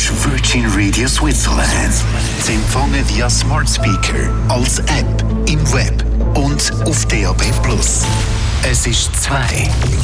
ist Virgin Radio Switzerland. Sie empfangen via Smart Speaker, als App, im Web und auf DAB+. Es ist 2.